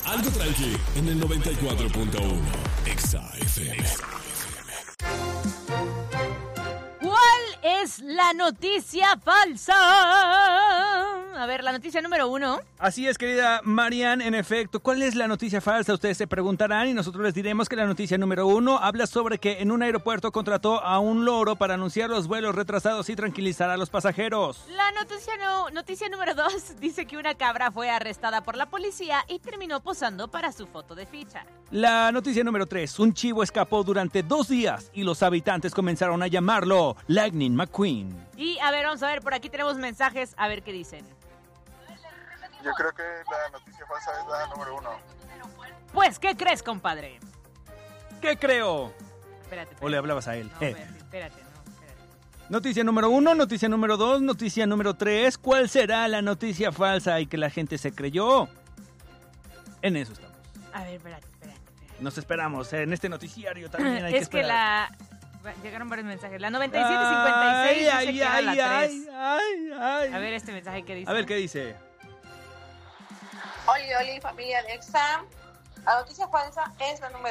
Algo tranqui en el 94.1 Exa FM. ¿Cuál es la noticia falsa? A ver, la noticia número 1. Así es, querida Marianne, en efecto, ¿cuál es la noticia falsa? Ustedes se preguntarán y nosotros les diremos que la noticia número 1 habla sobre que en un aeropuerto contrató a un loro para anunciar los vuelos retrasados y tranquilizar a los pasajeros. La noticia número 2 dice que una cabra fue arrestada por la policía y terminó posando para su foto de ficha. La noticia número 3, un chivo escapó durante 2 días y los habitantes comenzaron a llamarlo Lightning McQueen. Y a ver, vamos a ver, por aquí tenemos mensajes, a ver qué dicen. Yo creo que la noticia falsa es la número 1. Pues, ¿qué crees, compadre? ¿Qué creo? Espérate. ¿O le hablabas a él? No, espérate. Noticia número 1, noticia número 2, noticia número 3. ¿Cuál será la noticia falsa y que la gente se creyó? En eso estamos. A ver, espérate. Nos esperamos en este noticiario también. Hay Es que esperar. Llegaron varios mensajes. La 9756 dice que era la 3. Ay. A ver este mensaje que dice. A ver qué dice. Oli, familia de Exa. La noticia falsa es la número